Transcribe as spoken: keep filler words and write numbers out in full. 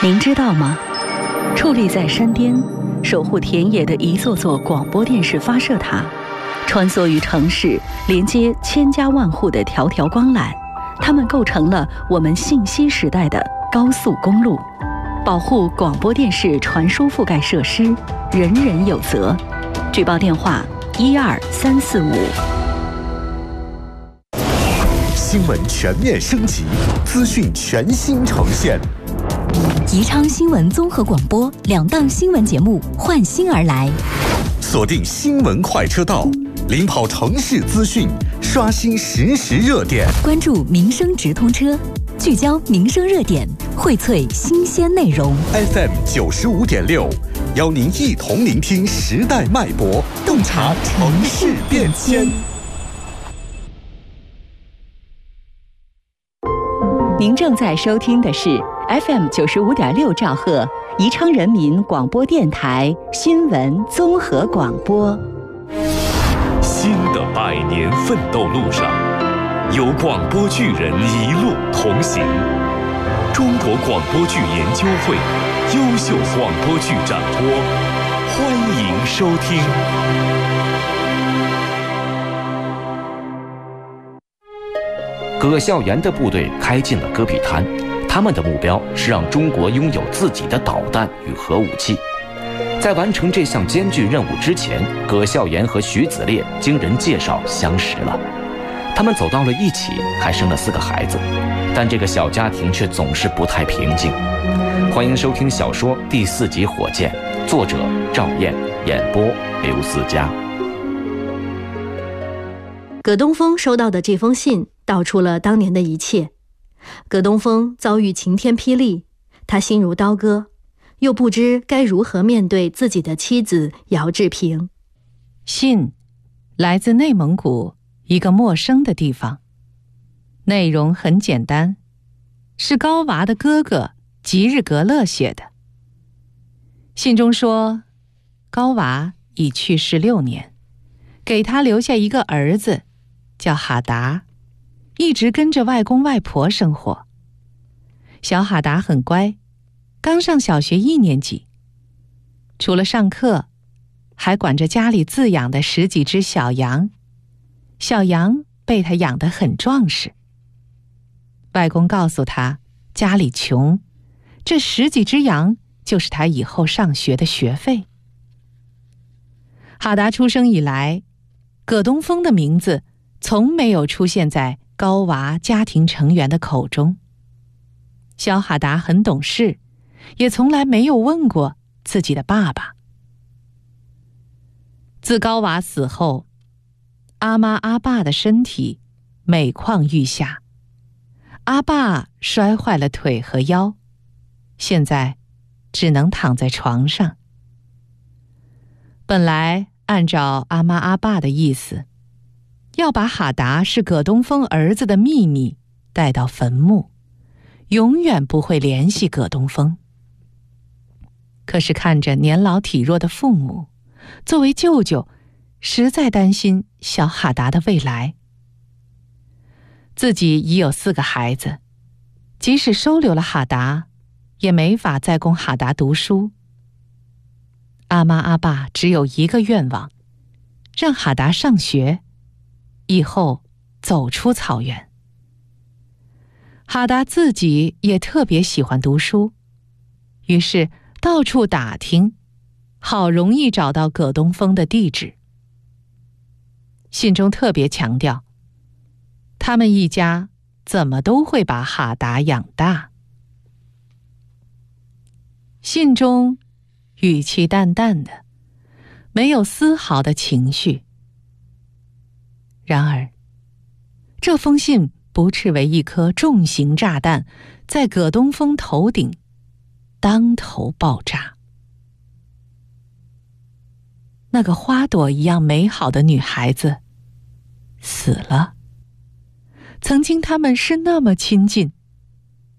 您知道吗？矗立在山巅，守护田野的一座座广播电视发射塔，穿梭于城市，连接千家万户的条条光缆，它们构成了我们信息时代的高速公路。保护广播电视传输覆盖设施，人人有责。举报电话：一二三四五。 新闻全面升级，资讯全新呈现。 宜昌新闻综合广播两档新闻节目换新而来， 锁定新闻快车道，领跑城市资讯，刷新实时热点， 关注民生直通车，聚焦民生热点，荟萃新鲜内容。 F M 九十五点六，邀您一同聆听时代脉搏，洞察城市变迁。 您正在收听的是 F M 九十五点六兆赫宜昌人民广播电台新闻综合广播。 新的百年奋斗路上，有广播剧人一路同行。中国广播剧研究会优秀广播剧展播，欢迎收听。 葛孝严的部队开进了戈壁滩，他们的目标是让中国拥有自己的导弹与核武器。在完成这项艰巨任务之前，葛孝严和徐子烈经人介绍相识了，他们走到了一起，还生了四个孩子，但这个小家庭却总是不太平静。欢迎收听小说第四集《火箭》，作者赵燕，演播刘思佳。 葛东风收到的这封信道出了当年的一切。葛东风遭遇晴天霹雳，他心如刀割，又不知该如何面对自己的妻子姚志平。 信来自内蒙古一个陌生的地方，内容很简单，是高娃的哥哥吉日格勒写的。信中说，高娃已去世六年，给他留下一个儿子叫哈达，一直跟着外公外婆生活。小哈达很乖，刚上小学一年级，除了上课，还管着家里自养的十几只小羊，小羊被他养得很壮实。外公告诉他，家里穷，这十几只羊就是他以后上学的学费。哈达出生以来，葛东风的名字从没有出现在高娃家庭成员的口中。小哈达很懂事，也从来没有问过自己的爸爸。自高娃死后，阿妈阿爸的身体每况愈下，阿爸摔坏了腿和腰，现在只能躺在床上。本来按照阿妈阿爸的意思，要把哈达是葛东风儿子的秘密带到坟墓，永远不会联系葛东风。可是看着年老体弱的父母，作为舅舅，实在担心小哈达的未来。自己已有四个孩子，即使收留了哈达，也没法再供哈达读书。阿妈阿爸只有一个愿望，让哈达上学，以后走出草原。哈达自己也特别喜欢读书，于是到处打听，好容易找到葛东风的地址。信中特别强调，他们一家怎么都会把哈达养大。信中语气淡淡的，没有丝毫的情绪。然而，这封信不啻为一颗重型炸弹，在葛东风头顶当头爆炸。那个花朵一样美好的女孩子死了。曾经他们是那么亲近，